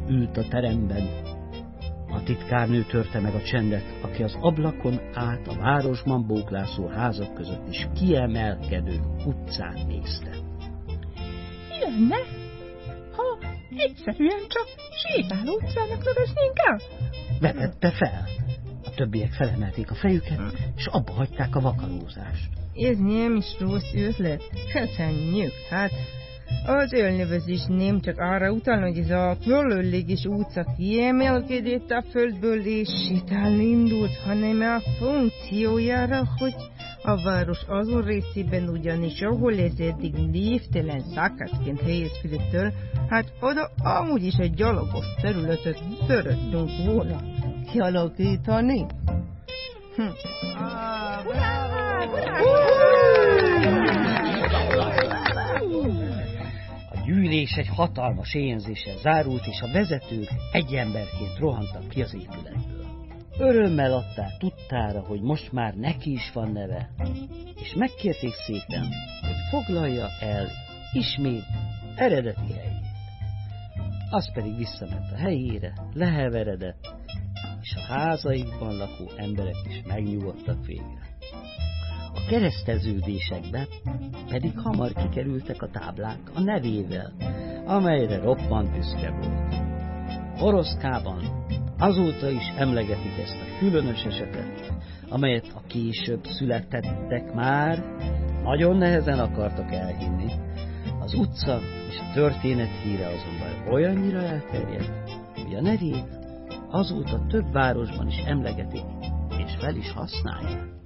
ült a teremben. A titkárnő törte meg a csendet, aki az ablakon át a városban bóklászó házak között is kiemelkedő utcát nézte. Jönne, ha egyszerűen csak sétáló utcának neveznénk el? Vetette fel. A többiek felemelték a fejüket, és abba hagyták a vakarózást. Ez nem is rossz ötlet. Köszönjük, hát az elnevezés nem csak arra utal, hogy ez a különleges utca kiemelkedett a földből és sétálni indult, hanem a funkciójára, hogy a város azon részében ugyanis, ahol ez eddig névtelen szakaszként helyezkedett el, hát oda amúgy is egy gyalogos területet szeretnünk volna kialakítani. A gyűlés egy hatalmas éjenzéssel zárult, és a vezetők egy emberként rohantak ki az épületből. Örömmel adták tudtára, hogy most már neki is van neve, és megkérték szépen, hogy foglalja el ismét eredeti helyét. Az pedig visszament a helyére, leheveredett, és a házaikban lakó emberek is megnyugodtak végre. A kereszteződésekbe pedig hamar kikerültek a táblák a nevével, amelyre roppant büszke volt. Oroszkában azóta is emlegetik ezt a különös esetet, amelyet a később születtettek már nagyon nehezen akartak elhinni. Az utca és a történet híre azonban olyannyira elterjedt, hogy a nevét azóta több városban is emlegetik és fel is használják.